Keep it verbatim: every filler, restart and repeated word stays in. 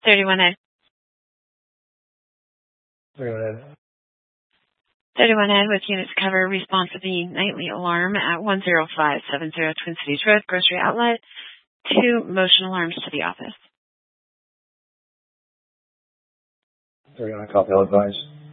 thirty-one Ed. thirty-one Ed. thirty-one Ed with units cover response to the nightly alarm at one zero five seven zero Twin Cities Road, Grocery Outlet. Two motion alarms to the office. thirty-one copy, I'll advise.